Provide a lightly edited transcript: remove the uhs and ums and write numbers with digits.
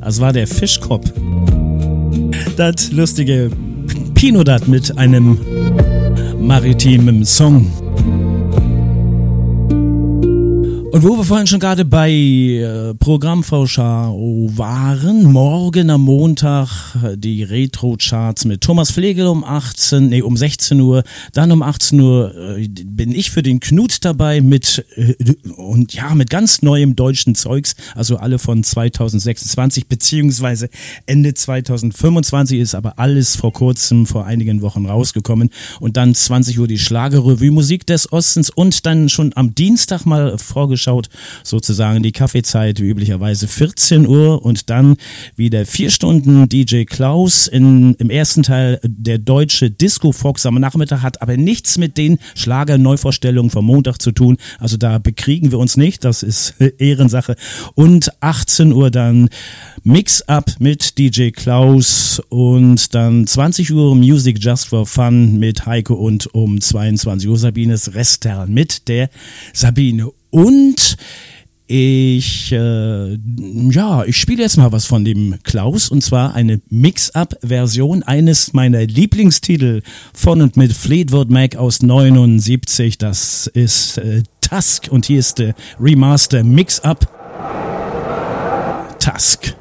Das war der Fischkopf. Das lustige Pinodat mit einem maritimen Song. Und wo wir vorhin schon gerade bei Programmvorschau waren, morgen am Montag die Retro-Charts mit Thomas Flegel um 16 Uhr, dann um 18 Uhr bin ich für den Knut dabei mit ganz neuem deutschen Zeugs, also alle von 2026 beziehungsweise Ende 2025 ist aber alles vor einigen Wochen rausgekommen und dann 20 Uhr die Schlagerrevue Musik des Ostens und dann schon am Dienstag mal vorgestellt sozusagen die Kaffeezeit, wie üblicherweise 14 Uhr und dann wieder 4 Stunden DJ Klaus im ersten Teil der deutsche Disco-Fox am Nachmittag, hat aber nichts mit den Schlager-Neuvorstellungen vom Montag zu tun, also da bekriegen wir uns nicht, das ist Ehrensache und 18 Uhr dann Mix-Up mit DJ Klaus und dann 20 Uhr Music Just for Fun mit Heiko und um 22 Uhr Sabines Restern mit der Sabine. Und ich spiele jetzt mal was von dem Klaus und zwar eine Mix-Up-Version eines meiner Lieblingstitel von und mit Fleetwood Mac aus 79. Das ist Tusk und hier ist der Remaster Mix-Up Tusk.